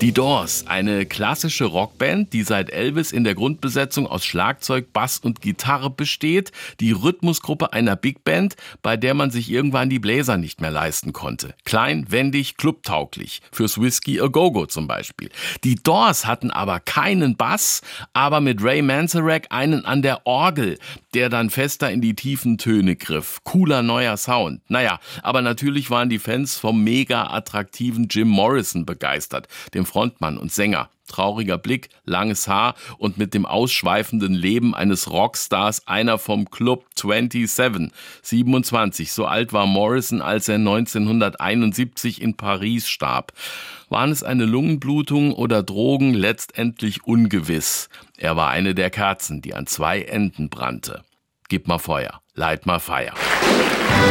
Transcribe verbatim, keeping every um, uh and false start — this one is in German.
Die Doors, eine klassische Rockband, die seit Elvis in der Grundbesetzung aus Schlagzeug, Bass und Gitarre besteht. Die Rhythmusgruppe einer Big Band, bei der man sich irgendwann die Bläser nicht mehr leisten konnte. Klein, wendig, clubtauglich. Fürs Whiskey a Go-Go zum Beispiel. Die Doors hatten aber keinen Bass, aber mit Ray Manzarek einen an der Orgel, der dann fester in die tiefen Töne griff. Cooler neuer Sound. Naja, aber natürlich waren die Fans vom mega attraktiven Jim Morrison begeistert, dem Frontmann und Sänger. Trauriger Blick, langes Haar und mit dem ausschweifenden Leben eines Rockstars, einer vom Club siebenundzwanzig. siebenundzwanzig, so alt war Morrison, als er neunzehnhunderteinundsiebzig in Paris starb. Waren es eine Lungenblutung oder Drogen? Letztendlich ungewiss. Er war eine der Kerzen, die an zwei Enden brannte. Gib mal Feuer, leit mal Feier.